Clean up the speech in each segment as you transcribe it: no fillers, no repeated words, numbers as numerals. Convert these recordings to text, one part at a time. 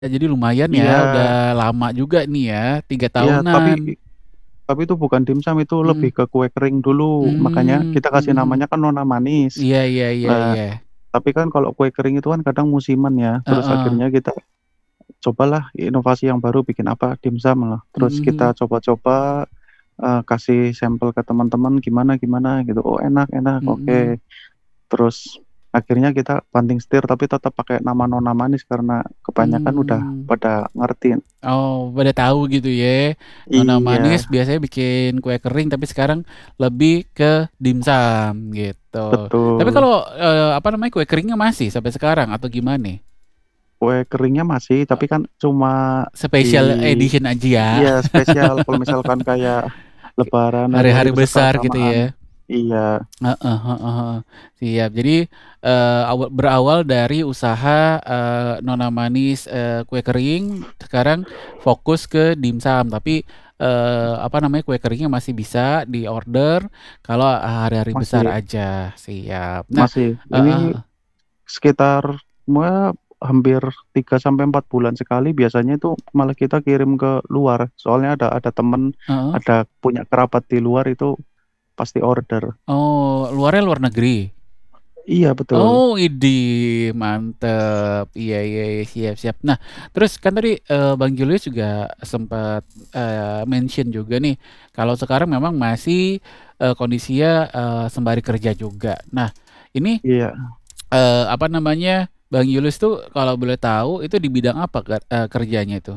Ya, jadi lumayan Iya, ya, udah lama juga nih ya, 3 iya, tapi tahunan. itu bukan dimsum, itu lebih Mhm. ke kue kering dulu. Makanya kita kasih Mhm. namanya kan nona manis. Iya iya iya Nah, iya. tapi kan kalau kue kering itu kan kadang musiman ya. Terus Heeh. akhirnya kita cobalah inovasi yang baru, bikin apa, dimsum lah. Terus Mhm kita mhm. coba-coba, kasih sampel ke teman-teman gimana gimana gitu. Oh, enak enak, oke. Mhm. Terus akhirnya kita banting setir tapi tetap pakai nama nona manis karena kebanyakan udah Mmm. pada ngerti. Oh, pada tahu gitu ya. Nona Iya, manis biasanya bikin kue kering, tapi sekarang lebih ke dimsum gitu. Tapi betul. kalau, apa namanya, kue keringnya masih sampai sekarang atau gimana? Kue keringnya masih, tapi kan cuma di, Special edition aja ya, iya, spesial kalau misalkan kayak Lebaran, hari-hari hari-hari besar besar gitu keagamaan. ya? Iya, Heeh heeh heeh. Siap. Jadi, berawal dari usaha, Nona Manis, kue kering, sekarang fokus ke dimsum, tapi, apa namanya, kue keringnya masih bisa diorder kalau hari-hari besar masih aja. Siap. Nah, masih. Ini heeh. sekitar hampir 3 sampai 4 bulan sekali biasanya itu malah kita kirim ke luar. Soalnya ada temen, Heeh. ada punya kerabat di luar itu pasti order. Oh, luarnya luar negeri? Iya, betul. Oh, idih, mantep. Iya iya iya, siap siap. Nah, terus kan tadi, Bang Julius juga sempat, mention juga nih, kalau sekarang memang masih, kondisinya, sembari kerja juga. Nah, ini, Iya, apa namanya, Bang Julius tuh kalau boleh tahu itu di bidang apa kerjanya itu?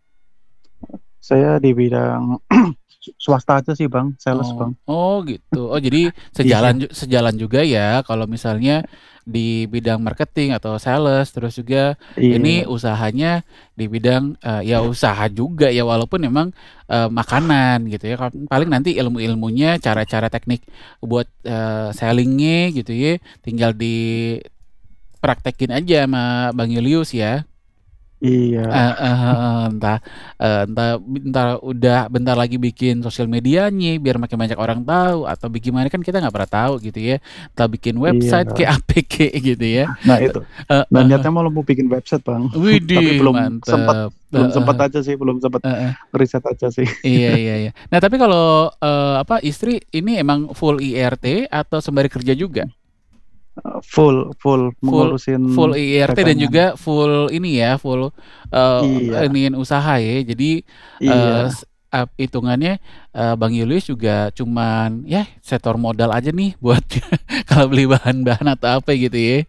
saya di bidang swasta aja sih Bang, sales Oh Bang. oh gitu. Oh jadi Iya, sejalan juga ya kalau misalnya di bidang marketing atau sales, terus juga ini iya, usahanya di bidang, ya usaha juga ya walaupun memang, makanan gitu ya, paling nanti ilmu-ilmunya, cara-cara teknik buat, selling-nya gitu ya, tinggal dipraktekin aja sama Bang Julius ya? iya. Heeh heeh, entah, entar udah bentar lagi bikin sosial medianya biar makin banyak orang tahu atau gimana kan kita nggak pernah tahu gitu ya. Entah bikin website Iya. kayak apa kek gitu ya. Nah itu. Nah Heeh. niatnya mau bikin website Bang. Tapi Widih belum sempat, mantep. Heeh aja sih, belum sempat heeh. riset aja sih. Iya iya iya. Nah tapi kalau, apa, istri ini emang full IRT atau sembari kerja juga? Full full Full mengurusin full IRT dan dagangan. juga full ini ya, full, eee, Iya, iniin usaha ya. Jadi, iya, hitungannya, Bang Julius juga cuman ya setor modal aja nih buat kalau beli bahan-bahan atau apa gitu ya.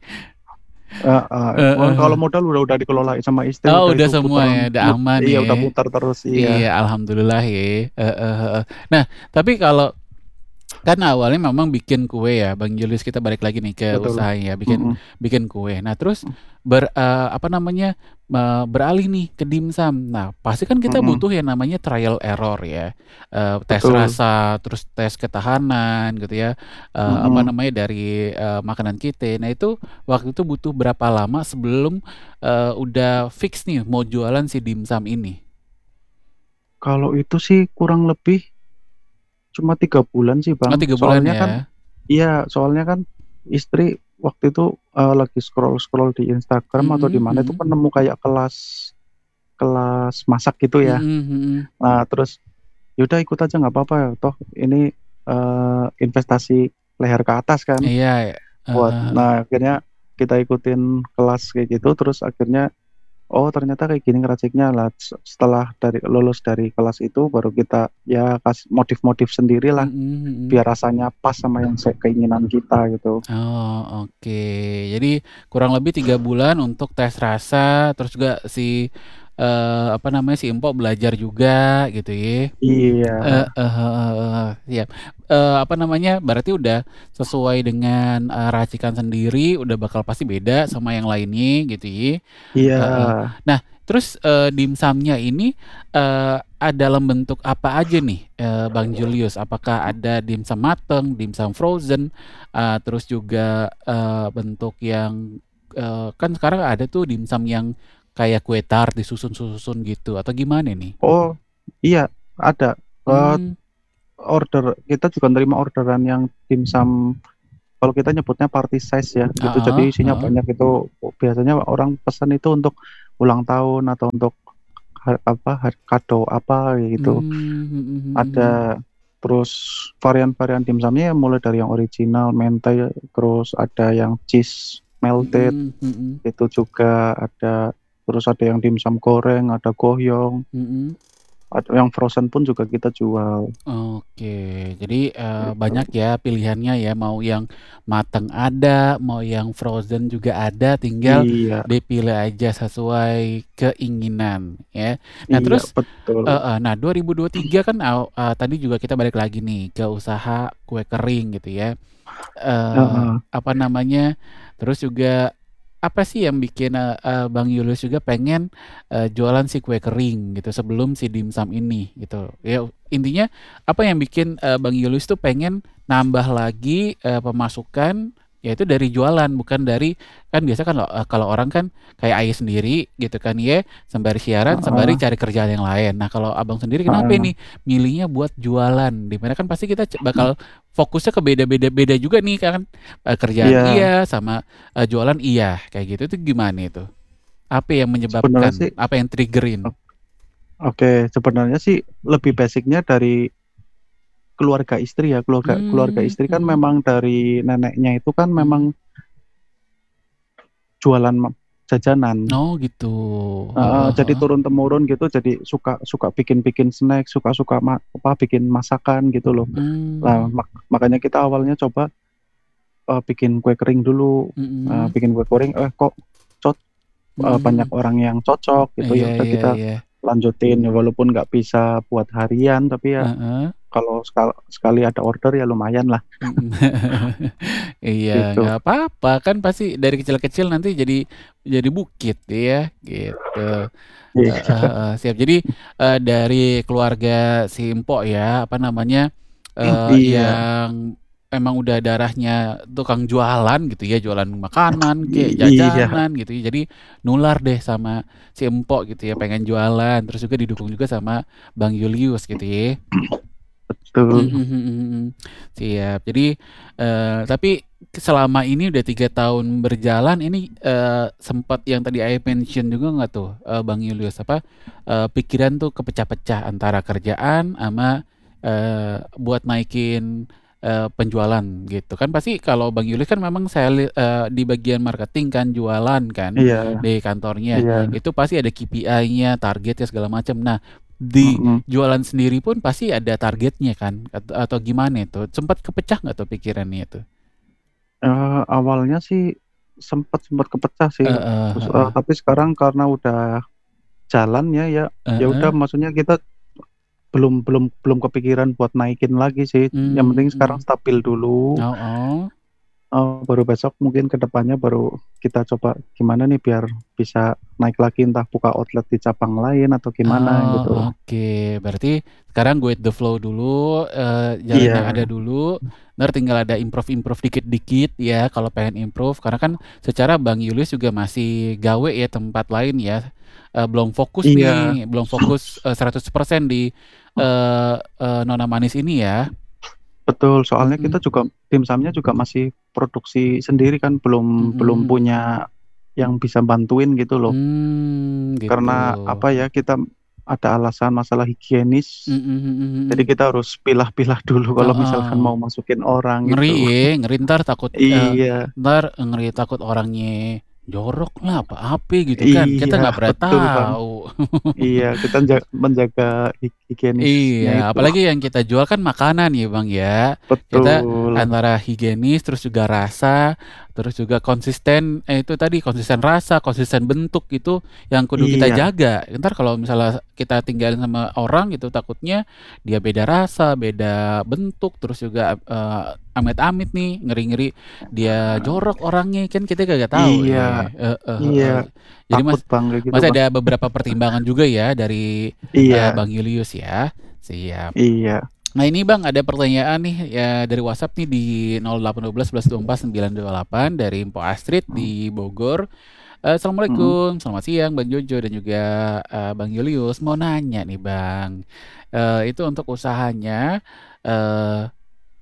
heeh. Pokoknya kalau Heeh. modal udah dikelolain sama istri, Oh udah udah itu semua puter ya, udah aman iya, udah ya. putar terus, iya. Iya alhamdulillah ya, heeh heeh. Nah tapi kalau kan awalnya memang bikin kue ya, Bang Julius, kita balik lagi nih ke Betul. usahanya, bikin Mhm. bikin kue. Nah, terus apa namanya, beralih nih ke dimsum. Nah, pasti kan kita Mhm. butuh yang namanya trial error ya, tes Betul. rasa, terus tes ketahanan gitu ya, apa Mhm. namanya, dari, makanan kita. Nah, itu waktu itu butuh berapa lama sebelum, udah fix nih mau jualan si dimsum ini? Kalau itu sih kurang lebih cuma 3 bulan sih Oh Bang. 3 bulan Soalnya kan, ya? iya, soalnya kan istri waktu itu lagi scroll-scroll di Instagram atau di Mhm mana itu mhm. kan nemu kayak kelas kelas masak gitu ya. Mhm mhm. Nah terus yaudah ikut aja nggak apa-apa ya, toh ini investasi leher ke atas kan Iya, heeh buat. heeh. Nah akhirnya kita ikutin kelas kayak gitu, terus akhirnya oh ternyata kayak gini ngeraciknya lah. Setelah dari lulus dari kelas itu baru kita ya kasih modif-modif sendiri lah Mhm mhm. biar rasanya pas sama yang keinginan kita gitu. Oh, oke. Jadi kurang lebih 3 bulan untuk tes rasa, terus juga si, apa namanya, si Empok belajar juga gitu ya. Iya, Heeh heeh heeh, siap. Apa namanya, berarti udah sesuai dengan, racikan sendiri, udah bakal pasti beda sama yang lainnya gitu ya. iya. Heeh. Nah, terus, dimsumnya ini, dalam bentuk apa aja nih, Bang Julius? Apakah ada dimsum mateng, dimsum frozen, terus juga, bentuk yang, kan sekarang ada tuh dimsum yang kayak kue tart disusun-susun gitu atau gimana nih? Oh iya, ada. Eh, Mmm. Order kita juga nerima orderan yang dimsum kalau kita nyebutnya party size ya gitu. Heeh, Jadi isinya heeh. banyak itu. Biasanya orang pesan itu untuk ulang tahun atau untuk kado apa gitu. Mhm mhm mhm. Ada terus varian-varian dimsumnya mulai dari yang original mentai, terus ada yang cheese melted Mhm mhm. itu juga ada, terus ada yang dimsum goreng, ada goyong, Mhm. ada yang frozen pun juga kita jual Oke, jadi, banyak gitu. ya pilihannya ya, mau yang mateng ada, mau yang frozen juga ada, tinggal Iya, dipilih aja sesuai keinginan ya. Nah iya terus betul. heeh, nah 2023 kan tadi juga kita balik lagi nih ke usaha kue kering gitu ya. Heeh. Apa namanya, terus juga apa sih yang bikin, Bang Julius juga pengen, jualan si kue kering gitu sebelum si dimsum ini gitu. Ya intinya apa yang bikin, Bang Julius tuh pengen nambah lagi, pemasukan, yaitu dari jualan bukan dari kan biasa kan kalau orang kan kayak Aye sendiri gitu kan ya, sembari siaran sembari Heeh, cari kerjaan yang lain. Nah kalau Abang sendiri kenapa heeh, ini milihnya buat jualan? Di mana kan pasti kita bakal fokusnya ke beda juga nih kan, kerjaan iya, iya sama, jualan iya, kayak gitu itu gimana itu? Apa yang sebenarnya sih menyebabkan? Apa yang triggerin? oke, sebenarnya sih lebih basicnya dari keluarga istri ya, keluarga keluarga istri kan Mhm. memang dari neneknya itu kan Mhm. memang jualan jajanan. Oh gitu, Heeh, heeh jadi heeh. turun temurun gitu, jadi suka suka bikin-bikin snack, suka-suka bikin masakan gitu loh. Nah, Mmm. makanya kita awalnya coba bikin kue kering dulu, Mhm. bikin kue kering, kok cot banyak Mhm. orang yang cocok gitu, ya Iya udah iya kita iya. lanjutin, ya walaupun nggak bisa buat harian, tapi ya Heeh. kalau sekali ada order ya lumayan lah, Mhm. Iya, gitu. nggak apa-apa, kan pasti dari kecil-kecil nanti jadi bukit ya, gitu. Heeh Iya, heeh, siap. Jadi, dari keluarga si Mpok ya, apa namanya, iya, yang emang udah darahnya tukang jualan gitu ya, jualan makanan kek, iya, jajanan gitu ya, jadi nular deh sama si Mpok gitu ya, pengen jualan, terus juga didukung juga sama Bang Julius gitu ya. Mhm betul. mhm mhm. Siap. Jadi, tapi selama ini udah 3 tahun berjalan ini, sempet yang tadi mention juga nggak tuh, Bang Julius, apa, pikiran tuh kepecah-pecah antara kerjaan ama, buat naikin, penjualan gitu. Kan pasti kalau Bang Julius kan memang di bagian marketing kan, jualan kan Iya, di kantornya. iya, Itu pasti ada KPI-nya, targetnya segala macam. Nah, di mhm. jualan sendiri pun pasti ada targetnya kan atau gimana itu? Sempat kepecah nggak tuh pikirannya itu? Awalnya sih sempet sempet kepecah sih, Heeh terus, heeh. tapi sekarang karena udah jalan ya ya ya udah Heeh. maksudnya kita belum belum belum kepikiran buat naikin lagi sih, yang penting sekarang Mmm. stabil dulu, Oh. baru besok mungkin ke depannya baru kita coba gimana nih biar bisa naik lagi, entah buka outlet di cabang lain atau gimana Oh, gitu. oke. Berarti sekarang go with the flow dulu, jalan yang Iya, ada dulu, entar tinggal ada improve-improve dikit-dikit ya kalau pengen improve, karena kan secara Bang Julius juga masih gawe ya tempat lain ya, belum fokus iya, nih, belum fokus, 100% di, Nona Manis ini ya? betul, soalnya kita Mhm. juga dimsumnya juga masih produksi sendiri kan, belum Mhm belum mhm. punya yang bisa bantuin gitu loh. Gitu. Karena apa ya, kita ada alasan masalah higienis, Mhm mhm jadi mhm. kita harus pilah-pilah dulu kalau misalkan Heeh. mau masukin orang Ngeri gitu. ya, ngeri Iya, ngeri takut orangnya jorok lah, apa gitu kan, kita iya, nggak pernah betul Bang. tahu. Iya, kita menjaga higienisnya Iya, itu. apalagi yang kita jual kan makanan ya, Bang, ya. Kita Betul. antara higienis, terus juga rasa, terus juga konsisten itu tadi, konsisten rasa, konsisten bentuk, itu yang kudu kita Iya, jaga. Entar kalau misalnya kita tinggalin sama orang gitu, takutnya dia beda rasa, beda bentuk, terus juga, amit-amit nih, ngeri-ngeri dia jorok orangnya, kan kita kagak tahu iya, ya. Heeh iya. heeh. Jadi Takut Bang kayak gitu masih Bang. ada beberapa pertimbangan juga ya dari Iya, Bang Julius ya, siap. iya. Nah ini Bang ada pertanyaan nih ya dari WhatsApp nih di 0812 1124 928 dari Mpok Astrid di Bogor. Mhm. Assalamualaikum, selamat siang Bang Jojo dan juga Bang Julius. Mau nanya nih Bang, itu untuk usahanya, eh,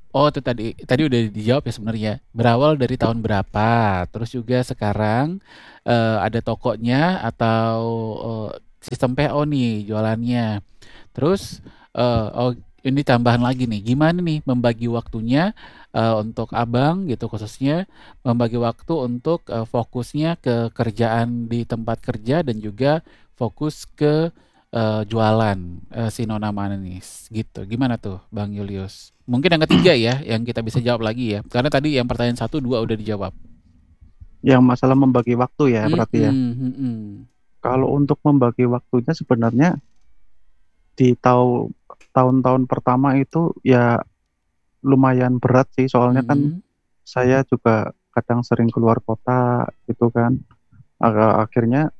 Oh, itu tadi tadi udah dijawab ya sebenarnya. Berawal dari tahun berapa? Terus juga sekarang, ada tokonya atau, sistem PO nih jualannya? Terus, oh ini tambahan lagi nih, gimana nih membagi waktunya, untuk Abang gitu khususnya, membagi waktu untuk, fokusnya ke kerjaan di tempat kerja dan juga fokus ke, jualan, si Nona Manis gitu. Gimana tuh Bang Julius? Mungkin yang ketiga ya, yang kita bisa jawab lagi ya, karena tadi yang pertanyaan satu 2 udah dijawab. Yang masalah membagi waktu ya Mhm berarti ya. mhm. Kalau untuk membagi waktunya sebenarnya di tahun-tahun pertama itu ya lumayan berat sih, soalnya kan Mhm saya juga kadang sering keluar kota gitu kan. Akhirnya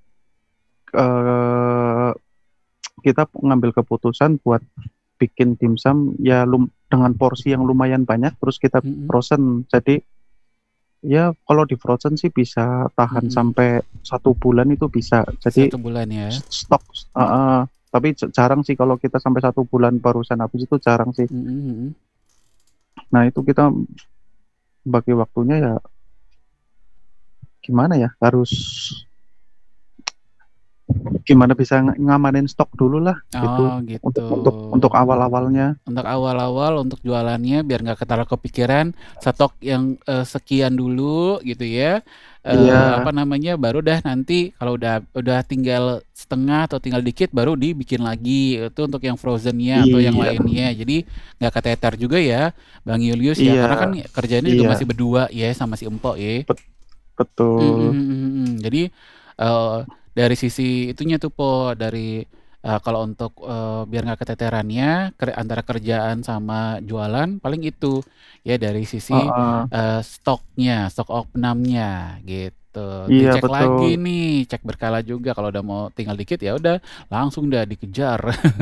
eh, kita ngambil keputusan buat bikin dimsum ya dengan porsi yang lumayan banyak, terus kita mhm frozen. Jadi ya kalau di frozen sih bisa tahan mhm. sampai 1 bulan itu bisa. Jadi 1 bulan ya? stok, tapi jarang sih kalau kita sampai 1 bulan barusan habis, itu jarang sih. Mhm mhm. Nah itu kita bagi waktunya ya gimana ya, harus gimana bisa ngamanin stok dulu lah gitu, Oh gitu. untuk awal-awalnya. Untuk awal-awal, untuk jualannya biar nggak terlalu kepikiran, stok yang, sekian dulu gitu ya, Iya, apa namanya, baru dah nanti kalau udah tinggal setengah atau tinggal dikit baru dibikin lagi, itu untuk yang frozen-nya atau yang iya, lainnya. Jadi nggak keteter juga ya, Bang Julius ya, karena kan iya, kerjanya juga iya, masih berdua ya sama si Empok ya. bet- Mhm betul. mhm mhm. Jadi, eee, dari sisi itunya tuh Po, dari, kalau untuk, biar nggak keteterannya antara kerjaan sama jualan paling itu, ya dari sisi, Heeh, stoknya, stok opnamnya gitu. iya Dicek betul. lagi nih, cek berkala juga kalau udah mau tinggal dikit ya udah langsung dah dikejar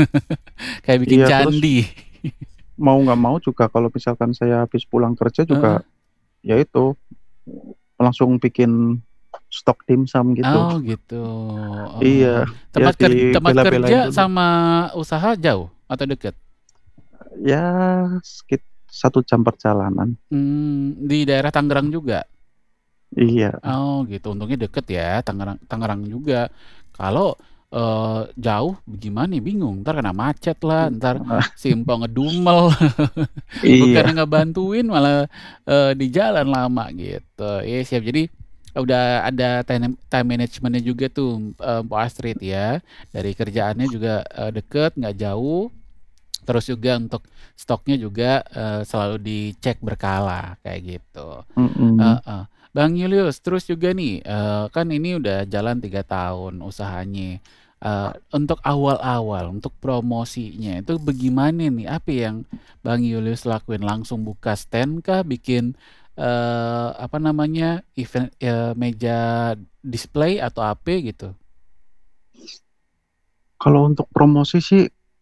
kayak bikin Iya, terus candi. mau nggak mau juga kalau misalkan saya habis pulang kerja juga Heeh. ya itu langsung bikin stok dimsum gitu. Oh gitu, Iya, heeh. ya Tempat dibela-belain kerja dulu. sama usaha jauh atau deket? Ya, 1 jam perjalanan. Di daerah Tangerang juga? Iya. Oh gitu, untungnya deket ya, Tangerang Tangerang juga. Kalau, jauh gimana nih, bingung, entar kena macet lah, entar si empok ngedumel, bukannya Iya. ngebantuin malah, di jalan lama gitu. Iya siap, jadi udah ada time management-nya juga tuh, Mpok Astrid ya, dari kerjaannya juga, deket, nggak jauh. Terus juga untuk stoknya juga, selalu dicek berkala, kayak gitu. Mm-mm. Heeh. Bang Julius, terus juga nih, kan ini udah jalan 3 tahun usahanya, untuk awal-awal, untuk promosinya itu bagaimana nih? Apa yang Bang Julius lakuin? Langsung buka stand kah? Bikin, apa namanya, event meja display atau apa gitu? Kalau untuk promosi sih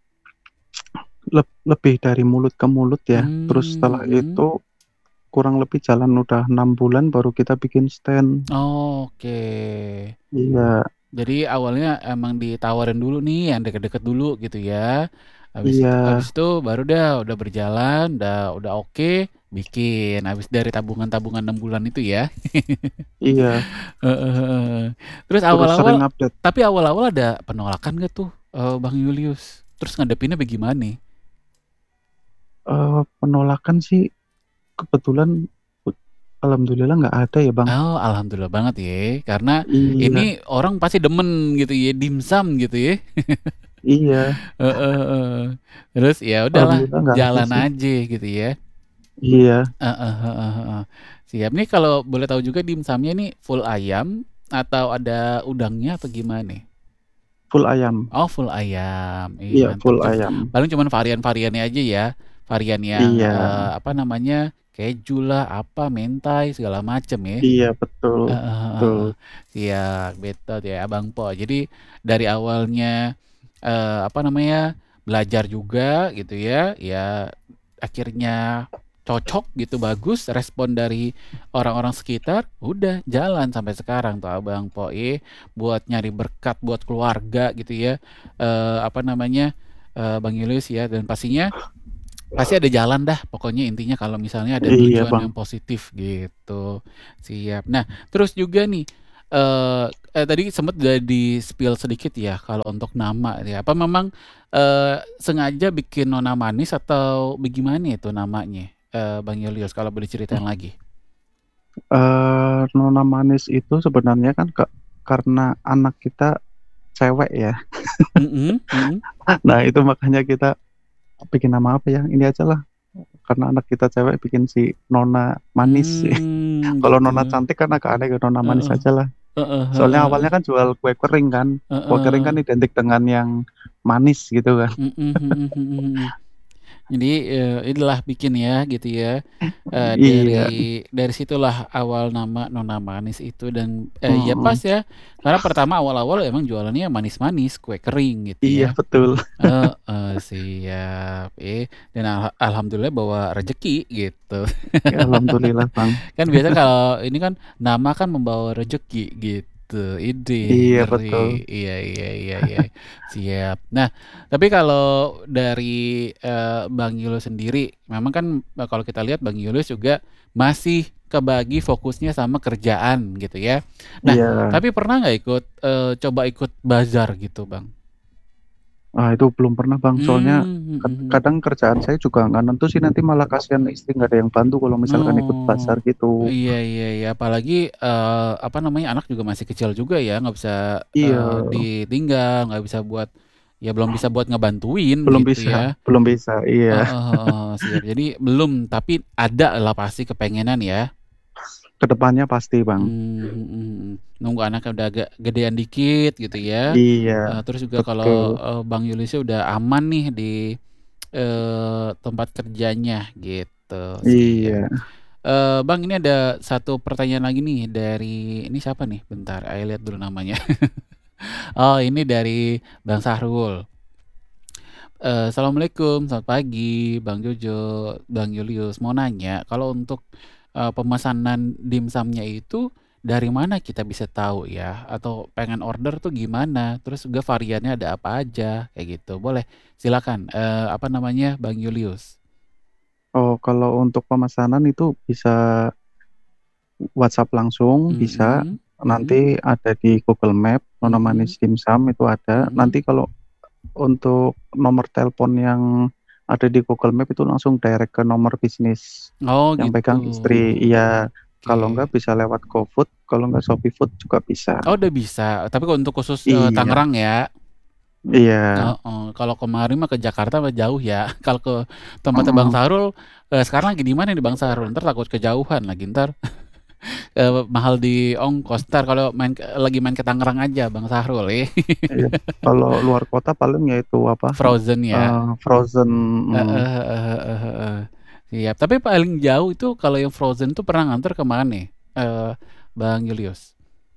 lebih dari mulut ke mulut ya. Terus setelah Mhm. itu kurang lebih jalan udah 6 bulan baru kita bikin stand. Oke. Iya, Jadi awalnya emang ditawarin dulu nih yang deket-deket dulu gitu ya. iya, Habis itu baru dah udah berjalan, udah oke, bikin. Habis dari tabungan-tabungan 6 bulan itu ya. iya. Heeh heeh. Terus Terus sering awal-awal update. tapi awal-awal ada penolakan gak tuh, Bang Julius? Terus ngadepinnya bagaimana? Penolakan sih kebetulan alhamdulillah nggak ada ya Bang. Oh, alhamdulillah banget ya, karena Iya, ini orang pasti demen gitu ya, dimsum gitu ya. iya. Heeh heeh. Terus ya udahlah, Alhamdulillah nggak ada jalan sih. aja gitu ya. Iya, Heeh heeh heeh. Siap. Nih kalau boleh tahu juga dimsumnya nih full ayam atau ada udangnya atau gimana nih? full ayam. Oh full ayam, ih Iya, mantep. full ayam. Paling cuman varian-variannya aja ya, varian yang Iya, apa namanya keju lah, apa mentai segala macem ya. iya betul, Heeh heeh betul. heeh. Siap, betul ya Abang Po. Jadi dari awalnya apa namanya belajar juga gitu ya, ya akhirnya cocok gitu, bagus respon dari orang-orang sekitar, udah jalan sampai sekarang tuh Abang Poi buat nyari berkat buat keluarga gitu ya, apa namanya, Bang Julius ya dan pastinya Pasti ada jalan dah, pokoknya intinya kalau misalnya ada Iya tujuan Bang. yang positif gitu. Siap. Nah, terus juga nih, tadi sempat udah di-spill sedikit ya kalau untuk nama ya. Apa memang, sengaja bikin Nona Manis atau bagaimana itu namanya, Bang Julius kalau boleh ceritain lagi? Nona Manis itu sebenarnya kan karena anak kita cewek ya. Mhm mhm. Nah, itu makanya kita bikin nama apa ya? Ini aja lah. Karena anak kita cewek bikin si Nona Manis. Kalau Gitu. Nona cantik kan agak aneh, Nona Manis Heeh. aja lah. Heeh Soalnya heeh. awalnya kan jual kue kering kan. Kue kering kan Heeh. identik dengan yang manis gitu kan. Mhm mhm mhm mhm. Jadi, inilah bikin ya, gitu ya. Dari Iya, situlah awal nama Nona Manis itu dan, ya pas mm, ya, karena pertama awal-awal emang jualannya manis-manis, kue kering gitu iya ya. betul. Heeh, siap. Dan alhamdulillah bawa rezeki gitu. Ya, alhamdulillah Bang. Kan biasanya kalau ini kan nama kan membawa rezeki gitu. Iya betul. Ngeri. Iya iya iya iya. Siap. Nah, tapi kalau dari, Bang Yulus sendiri, memang kan, kalau kita lihat Bang Yulus juga masih kebagi fokusnya sama kerjaan gitu ya. Nah, Iya. tapi pernah nggak coba ikut bazar gitu, Bang? Ah, itu belum pernah Bang. Soalnya Mmm, mhm mhm. kadang kerjaan saya juga nggak nentu sih, nanti malah kasihan istri nggak ada yang bantu kalau misalkan ikut pasar Oh, gitu. iya iya iya, apalagi, apa namanya, anak juga masih kecil juga ya, nggak bisa, Iya, ditinggal, nggak bisa buat ya belum bisa buat ngebantuin belum gitu bisa, ya. belum bisa. Iya, Heeh heeh, siap. Jadi belum, tapi ada lah pasti kepengenan ya. kedepannya pasti Bang. Mhm mhm. Nunggu anaknya udah agak gedean dikit gitu ya, Iya, terus juga betul. kalau, Bang Yulisnya udah aman nih di, tempat kerjanya gitu, siap. Iya. Bang, ini ada satu pertanyaan lagi nih dari ini siapa nih? Bentar, ayo lihat dulu namanya. Oh, ini dari Bang Sahrul. Assalamualaikum, selamat pagi, Bang Jojo, Bang Julius. Mau nanya, kalau untuk pemesanan dimsumnya itu dari mana kita bisa tahu ya? Atau pengen order tuh gimana? Terus juga variannya ada apa aja? Kayak gitu. Boleh, silakan. Apa namanya, Bang Julius? Oh, kalau untuk pemesanan itu bisa WhatsApp langsung, bisa. Mhm, mhm, Nanti ada di Google Map, Nona mhm, Manis Dimsum itu ada. mhm. Nanti kalau untuk nomor telepon yang ada di Google Map itu langsung direct ke nomor bisnis Oh yang gitu. pegang istri. Iya, kalau Oke. enggak bisa lewat GoFood, kalau enggak Shopee Food juga bisa. Oh udah bisa, tapi kalau untuk khusus, Iya, Tangerang ya? iya. Heeh, kalau kemarin mah ke Jakarta mah jauh ya. Kalau ke tempatnya Bang Mm, Sahrul, sekarang lagi di mana nih Bang Sahrul? Entar takut kejauhan lagi, entar, mahal di ongkos. Entar kalau lagi main ke Tangerang aja Bang Sahrul, iya. Kalau luar kota paling ya itu apa? Frozen ya? Frozen. Heeh heeh heeh heeh. Siap, tapi paling jauh itu kalau yang Frozen tuh pernah nganter ke mana nih, Bang Julius?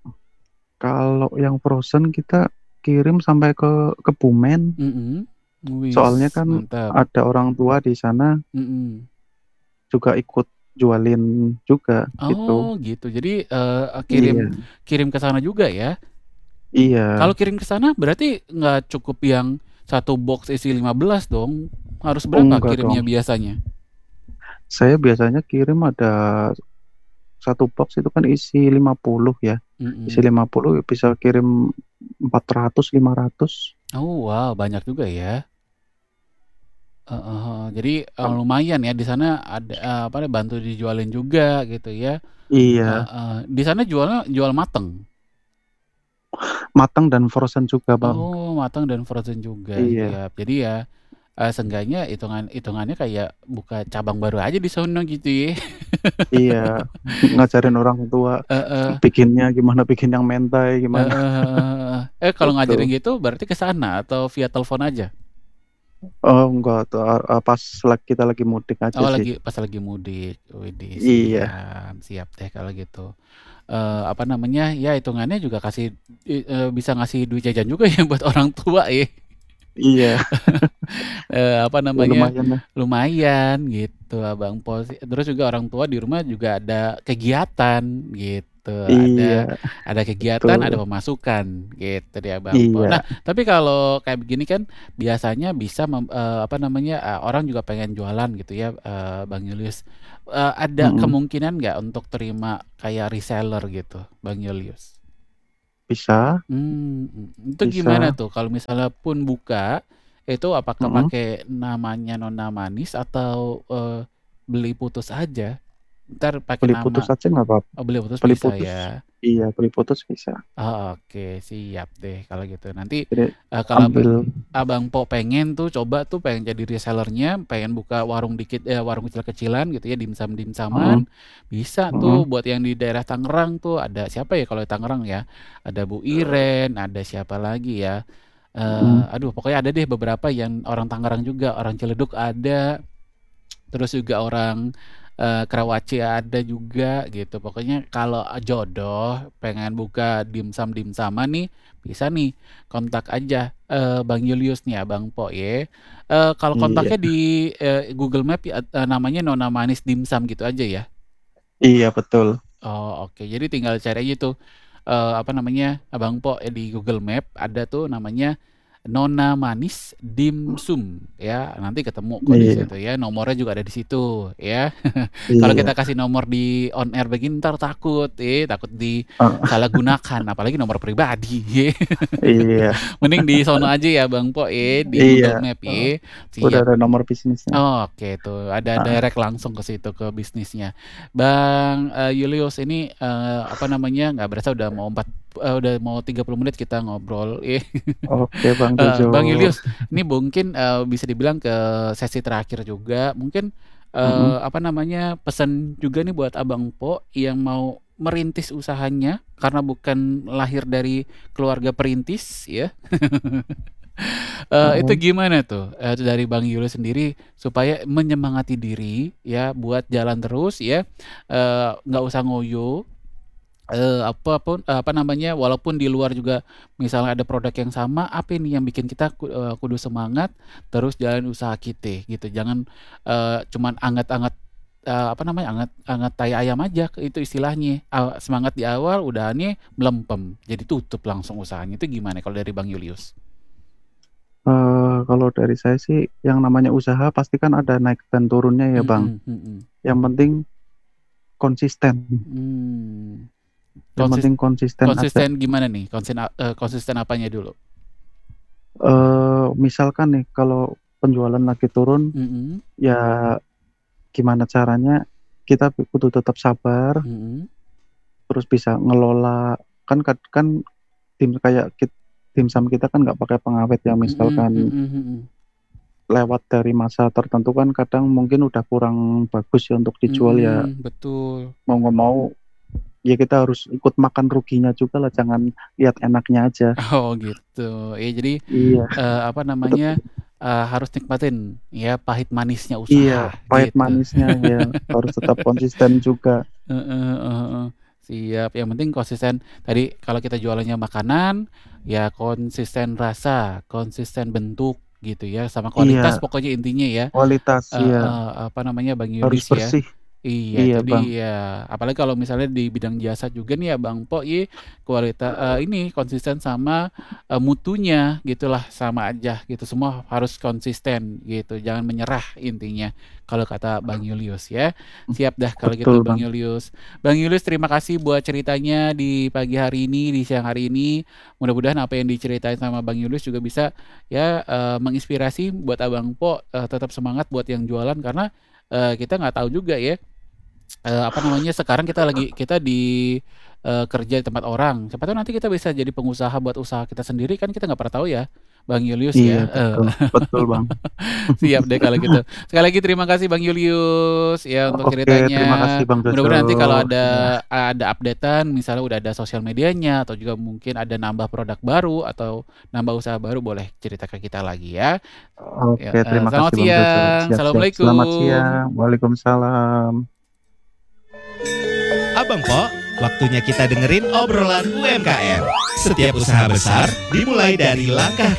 Kalau yang frozen kita kirim sampai ke Kebumen. Mhm. Soalnya Wis, kan mantap. ada orang tua di sana Mhm. juga ikut jualin juga gitu. Oh gitu. Jadi, kirim Iya, kirim ke sana juga ya? iya. Kalau kirim ke sana berarti nggak cukup yang satu box isi 15 dong? Harus Oh, berapa enggak kirimnya dong. biasanya? Saya biasanya kirim ada satu box itu kan isi 50 ya. Isi Mhm. 50 bisa kirim 400 500. Oh wow, banyak juga ya. Heeh heeh. Jadi, lumayan ya di sana ada, apa namanya, bantu dijualin juga gitu ya. Iya, Heeh. Di sana jualnya jual mateng? matang dan frozen juga, Bang. Oh, matang dan frozen juga, Iya, siap. Jadi ya, seenggaknya hitungannya kayak buka cabang baru aja di sono gitu ya. iya. Ngajarin orang tua Heeh. bikinnya gimana, bikin yang mentai gimana Heeh heeh heeh. Kalau ngajarin gitu. gitu berarti ke sana atau via telepon aja? Oh, enggak tuh, pas kita lagi mudik aja Oh sih. pas lagi mudik. Widih Iya, siap, siap deh kalau gitu. Apa namanya, ya hitungannya juga bisa ngasih duit jajan juga ya buat orang tua ya. iya. Apa Ya namanya, lumayan lah. lumayan gitu Abang Pos. Terus juga orang tua di rumah juga ada kegiatan gitu. gitu. Ada Iya, ada kegiatan, ada betul. pemasukan gitu dia Bang Po. Iya, Nah, tapi kalau kayak begini kan biasanya bisa apa namanya, orang juga pengen jualan gitu ya, Bang Julius. Ada mhm, kemungkinan nggak untuk terima kayak reseller gitu, Bang Julius? bisa Itu gimana bisa, tuh kalau misalnya pun buka, itu apakah mhm, pakai namanya Nona Manis atau, beli putus aja? Ntar pakai beli putus nama aja nggak apa-apa, oh beli putus beli bisa putus ya? iya, beli putus bisa. Oh oke siap deh kalau gitu. Nanti, Jadi kalau ambil Abang Po pengen tuh coba tuh pengen jadi resellernya, pengen buka warung dikit warung kecil-kecilan gitu ya, mhm dimsum-dimsaman, bisa tuh mhm, buat yang di daerah Tangerang tuh ada siapa ya kalau di Tangerang ya, ada Bu Iren, ada siapa lagi ya, mhm, aduh pokoknya ada deh beberapa yang orang Tangerang juga, orang Ciledug ada. Terus juga orang, Karawaci ada juga gitu. Pokoknya kalau jodoh pengen buka dimsum-dimsuman nih, bisa nih kontak aja, Bang Julius nih, Abang Po ya. Kalau iya kontaknya di, Google Map ya, namanya Nona Manis Dimsum gitu aja ya? iya betul, Oh oke, jadi tinggal cari aja tuh, apa namanya, Abang Po, di Google Map ada tuh namanya Nona Manis Dimsum ya, nanti ketemu kok di iya situ ya, nomornya juga ada di situ ya. Kalau iya, kita kasih nomor di on air begini entar takut, takut heeh, disalahgunakan, apalagi nomor pribadi. iya Mending di sono aja ya Bang Po di iya, Google Map heeh, udah siap. ada nomor bisnisnya, Oke tuh, ada heeh, direct langsung ke situ, ke bisnisnya. Bang, Julius ini, apa namanya, nggak berasa udah mau 30 menit kita ngobrol, oke Bang Jojo, Bang Julius, ini mungkin, bisa dibilang ke sesi terakhir juga, mungkin, mhm, apa namanya, pesan juga nih buat Abang Po yang mau merintis usahanya, karena bukan lahir dari keluarga perintis ya. Itu mhm, gimana tuh, dari Bang Yuli sendiri supaya menyemangati diri ya buat jalan terus ya, nggak usah ngoyo, apa namanya, walaupun di luar juga misalnya ada produk yang sama, apa ini yang bikin kita kudu semangat terus jalan usaha kita gitu. Jangan, cuman anget-anget, apa namanya, anget tai ayam aja itu istilahnya, semangat di awal udahannya melempem, jadi tutup langsung usahanya. Itu gimana kalau dari Bang Julius? kalau dari saya sih yang namanya usaha pasti kan ada naik dan turunnya ya Bang, Mhm mhm. yang penting konsisten, Mmm, yang konsis penting konsisten aja, konsisten gimana nih? Konsisten apanya dulu? misalkan nih kalau penjualan lagi turun, Mhm ya gimana caranya kita kudu tetap sabar, mhm terus bisa ngelola kan kayak dimsum kita kan nggak pakai pengawet ya, mhm misalkan mhm mhm. lewat dari masa tertentu kan kadang mungkin udah kurang bagus ya untuk dijual ya, Betul. mau nggak mau ya kita harus ikut makan ruginya juga lah, jangan lihat enaknya aja. Oh gitu. Ya jadi, Iya, apa tetep namanya, harus nikmatin ya pahit manisnya iya, usaha pahit gitu. manisnya ya harus tetap konsisten juga. Heeh heeh heeh. Siap, yang penting konsisten tadi kalau kita jualannya makanan, ya konsisten rasa, konsisten bentuk gitu ya, sama kualitas Iya, pokoknya intinya ya. kualitas, iya, Apa namanya, Bang harus Yulis ya. bersih. Iya Iya, itu Bang. dia, apalagi kalau misalnya di bidang jasa juga nih ya Bang Po ini konsisten sama, mutunya gitulah, sama aja gitu, semua harus konsisten gitu, jangan menyerah intinya, kalau kata Bang Julius ya. Siap dah kalau gitu Betul, Bang Bang. Julius. Bang Julius terima kasih buat ceritanya di pagi hari ini, di siang hari ini, mudah-mudahan apa yang diceritain sama Bang Julius juga bisa ya, menginspirasi buat Abang Po, tetap semangat buat yang jualan karena, kita nggak tahu juga ya, apa namanya, sekarang kita kerja di tempat orang, siapa tahu nanti kita bisa jadi pengusaha buat usaha kita sendiri kan kita nggak pernah tahu ya, Bang Julius Iya, ya, betul. Betul, Bang. siap deh kalau gitu. Sekali lagi terima kasih Bang Julius ya untuk Oke, terima kasih ceritanya. Bang Jojo. Mudah-mudahan nanti kalau Iya. ada update-an misalnya udah ada sosial medianya atau juga mungkin ada nambah produk baru atau nambah usaha baru boleh cerita ke kita lagi ya. Ya, Oke, terima selamat kasih Bang Jojo. siang, Siap siap. Selamat assalamualaikum. siang. Waalaikumsalam. Abang Po, waktunya kita dengerin obrolan UMKM. Setiap usaha besar dimulai dari langkah